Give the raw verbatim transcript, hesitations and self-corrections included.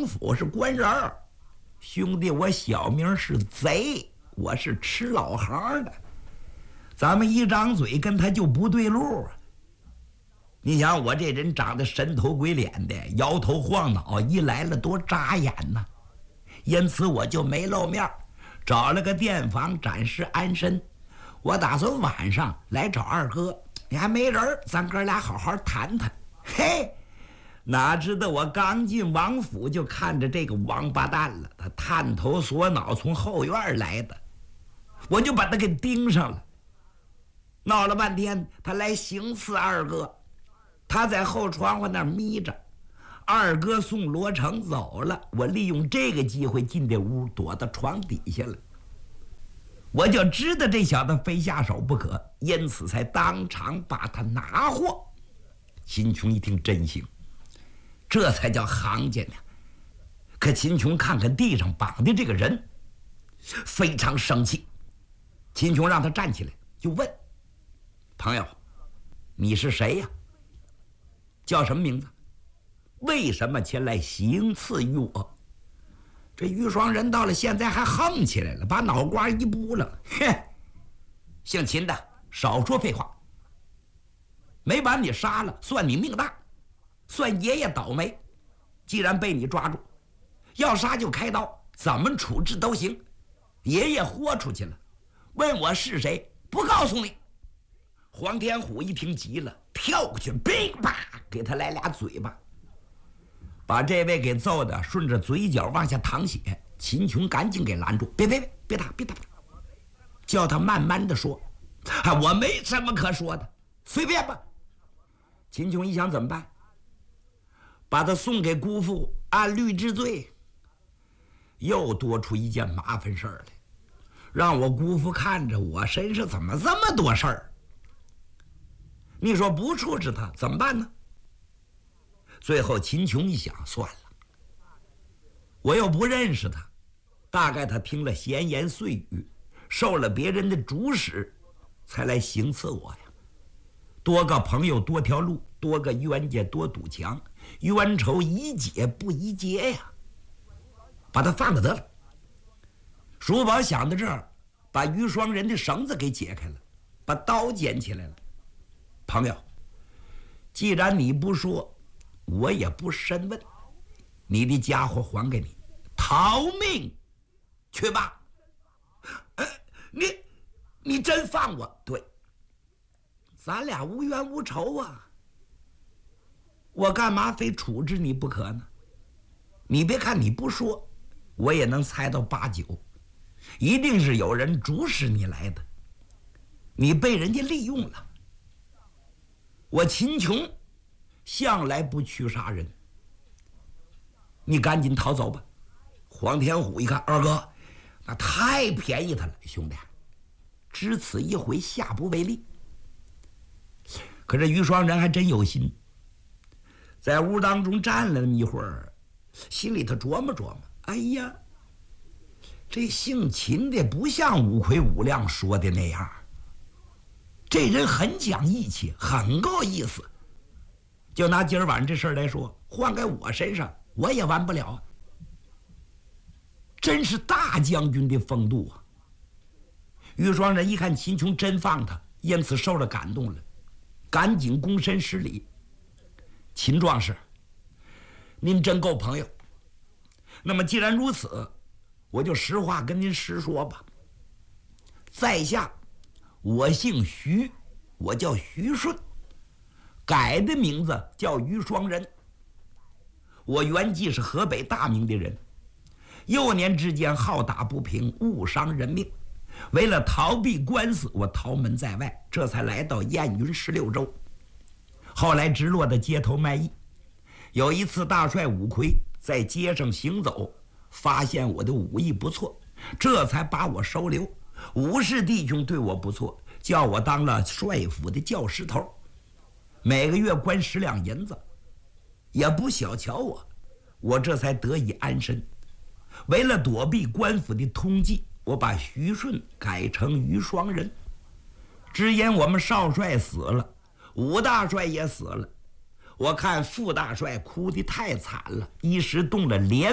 王府是官人儿，兄弟，我小名是贼，我是吃老行的。咱们一张嘴跟他就不对路啊！你想我这人长得神头鬼脸的，摇头晃脑，一来了多扎眼呐。因此我就没露面，找了个店房暂时安身。我打算晚上来找二哥，你还没人，咱哥俩好好谈谈。嘿，哪知道我刚进王府就看着这个王八蛋了，他探头锁脑从后院来的，我就把他给盯上了。闹了半天，他来行刺二哥，他在后窗户那儿眯着。二哥送罗成走了，我利用这个机会进这屋，躲到床底下了。我就知道这小子非下手不可，因此才当场把他拿获。秦琼一听真行，这才叫行家呢。可秦琼看看地上绑的这个人，非常生气。秦琼让他站起来，就问：“朋友，你是谁呀？叫什么名字？为什么前来行刺于我？”这于双人到了现在还横起来了，把脑瓜一拨了，嘿，姓秦的，少说废话。没把你杀了，算你命大，算爷爷倒霉。既然被你抓住，要杀就开刀，怎么处置都行。爷爷豁出去了，问我是谁，不告诉你。黄天虎一听急了，跳过去，乒啪，给他来俩嘴巴，把这位给揍的顺着嘴角往下淌血。秦琼赶紧给拦住，别别别别打别打，叫他慢慢的说。啊，我没什么可说的，随便吧。秦琼一想怎么办，把他送给姑父按律治罪，又多出一件麻烦事儿来，让我姑父看着我身上怎么这么多事儿。你说不处置他怎么办呢？最后秦琼一想，算了，我又不认识他，大概他听了闲言碎语，受了别人的主使，才来行刺我呀。多个朋友多条路，多个冤家多堵墙，冤仇宜解不宜结呀。把他放了得了。叔宝想到这儿，把于双人的绳子给解开了，把刀捡起来了。朋友，既然你不说，我也不深问，你的家伙还给你，逃命去吧。呃，你你真放我？对，咱俩无冤无仇啊，我干嘛非处置你不可呢？你别看你不说，我也能猜到八九，一定是有人主使你来的，你被人家利用了。我秦琼向来不去杀人，你赶紧逃走吧。黄天虎一看二哥，那太便宜他了，兄弟，只此一回，下不为例。可这于双人还真有心，在屋当中站了那么一会儿，心里头琢磨琢磨，哎呀，这姓秦的不像五魁五亮说的那样，这人很讲义气，很够意思。就拿今儿晚这事儿来说，换在我身上我也完不了啊，真是大将军的风度啊。于双人一看秦琼真放他，因此受了感动了，赶紧躬身施礼。秦壮士，您真够朋友。那么既然如此，我就实话跟您实说吧。在下我姓徐，我叫徐顺，改的名字叫于双人。我原籍是河北大名的人，幼年之间好打不平，误伤人命。为了逃避官司，我逃门在外，这才来到燕云十六州。后来直落到街头卖艺。有一次大帅五魁在街上行走，发现我的武艺不错，这才把我收留。武士弟兄对我不错，叫我当了帅府的教师头，每个月关十两银子，也不小瞧我，我这才得以安身。为了躲避官府的通缉，我把徐顺改成于双人。只因我们少帅死了，武大帅也死了，我看傅大帅哭得太惨了，一时动了怜